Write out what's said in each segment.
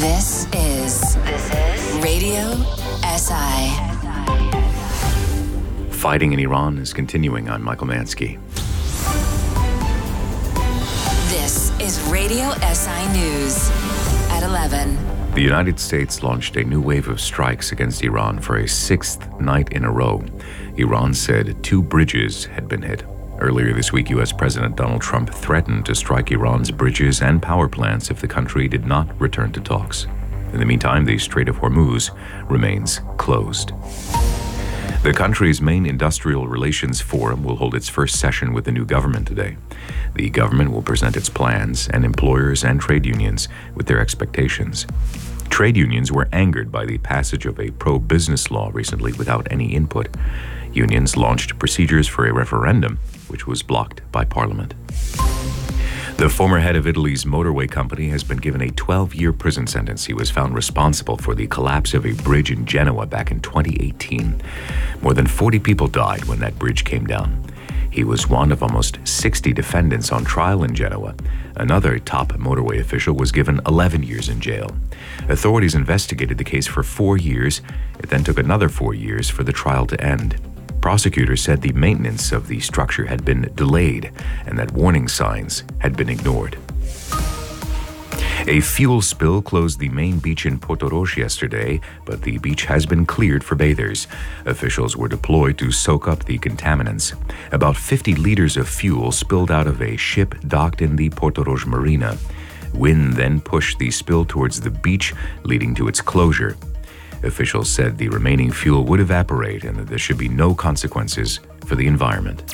This is Radio SI. Fighting in Iran is continuing. I'm Michael Mansky. This is Radio SI News at 11. The United States launched a new wave of strikes against Iran for a sixth night in a row. Iran said 2 bridges had been hit. Earlier this week, U.S. President Donald Trump threatened to strike Iran's bridges and power plants if the country did not return to talks. In the meantime, the Strait of Hormuz remains closed. The country's main industrial relations forum will hold its first session with the new government today. The government will present its plans, and employers and trade unions with their expectations. Trade unions were angered by the passage of a pro-business law recently without any input. Unions launched procedures for a referendum, which was blocked by Parliament. The former head of Italy's motorway company has been given a 12-year prison sentence. He was found responsible for the collapse of a bridge in Genoa back in 2018. More than 40 people died when that bridge came down. He was one of almost 60 defendants on trial in Genoa. Another top motorway official was given 11 years in jail. Authorities investigated the case for 4 years. It then took another 4 years for the trial to end. Prosecutors said the maintenance of the structure had been delayed and that warning signs had been ignored. A fuel spill closed the main beach in Porto Roche yesterday, but the beach has been cleared for bathers. Officials were deployed to soak up the contaminants. About 50 liters of fuel spilled out of a ship docked in the Porto Roche marina. Wind then pushed the spill towards the beach, leading to its closure. Officials said the remaining fuel would evaporate and that there should be no consequences for the environment.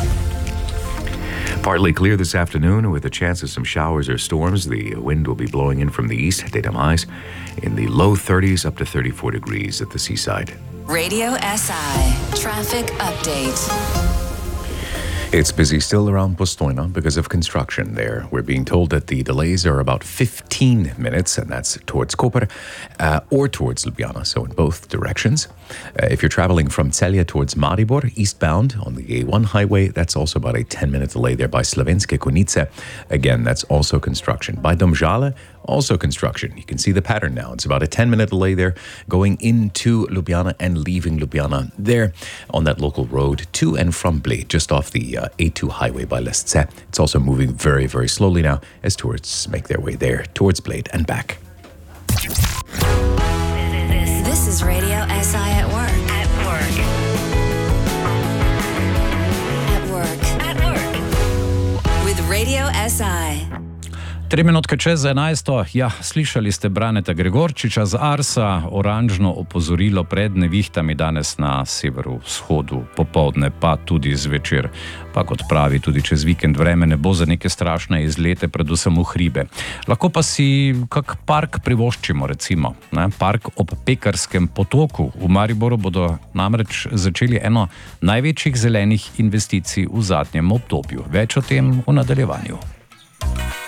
Partly clear this afternoon with a chance of some showers or storms. The wind will be blowing in from the east, daytime highs in the low 30s up to 34 degrees at the seaside. Radio SI Traffic Update. It's busy still around Postojna because of construction there. We're being told that the delays are about 15 minutes, and that's towards Koper or towards Ljubljana, so in both directions. If you're traveling from Celje towards Maribor, eastbound on the A1 highway, that's also about a 10-minute delay there by Slovenske Konjice. Again, that's also construction. By Domžale, also construction. You can see the pattern now. It's about a 10-minute delay there going into Ljubljana and leaving Ljubljana there on that local road to and from Bled, just off the A2 highway by Lesce. It's also moving very, very slowly now as tourists make their way there towards Bled and back. This is Radio SI at work. At work. With Radio SI. 3 minutke čez 11. Ja, slišali ste Braneta Gregorčiča z Arsa. Oranžno opozorilo pred nevihtami danes na severovzhodu, popoldne pa tudi zvečer. Pa kot pravi, tudi čez vikend vreme ne bo za neke strašne izlete, predvsem v hribe. Lahko pa si kak park privoščimo, recimo. Park ob Pekarskem potoku. V Mariboru bodo namreč začeli eno največjih zelenih investicij v zadnjem obdobju. Več o tem v nadaljevanju.